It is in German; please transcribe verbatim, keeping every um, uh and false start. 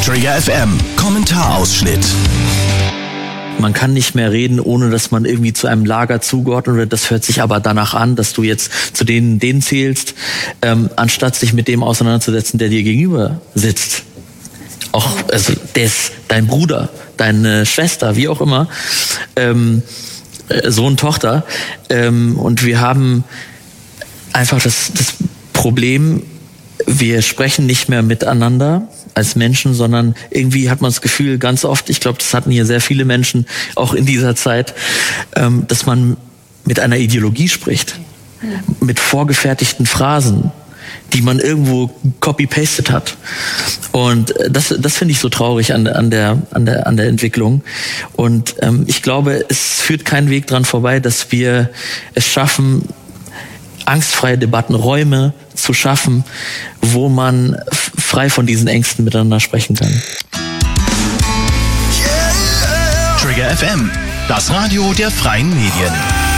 Trigger F M, Kommentarausschnitt. Man kann nicht mehr reden, ohne dass man irgendwie zu einem Lager zugeordnet wird. Das hört sich aber danach an, dass du jetzt zu denen, denen zählst, ähm, anstatt sich mit dem auseinanderzusetzen, der dir gegenüber sitzt. Auch, also, der ist dein Bruder, deine Schwester, wie auch immer, ähm, Sohn, Tochter. Ähm, und wir haben einfach das, das Problem, wir sprechen nicht mehr miteinander als Menschen, sondern irgendwie hat man das Gefühl ganz oft, ich glaube, das hatten hier sehr viele Menschen auch in dieser Zeit, ähm, dass man mit einer Ideologie spricht, mit vorgefertigten Phrasen, die man irgendwo copy-pasted hat. Und das, das finde ich so traurig an, an der, an der, an der Entwicklung. Und ähm, ich glaube, es führt kein Weg dran vorbei, dass wir es schaffen, angstfreie Debattenräume zu schaffen, wo man f- frei von diesen Ängsten miteinander sprechen kann. Trigger F M, das Radio der freien Medien.